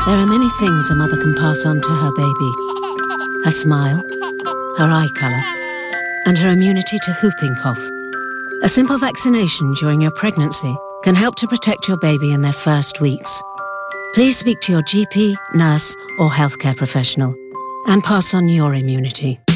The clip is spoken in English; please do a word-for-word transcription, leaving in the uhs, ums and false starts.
There are many things a mother can pass on to her baby. Her smile, her eye colour, and her immunity to whooping cough. A simple vaccination during your pregnancy can help to protect your baby in their first weeks. Please speak to your G P, nurse, or healthcare professional and pass on your immunity.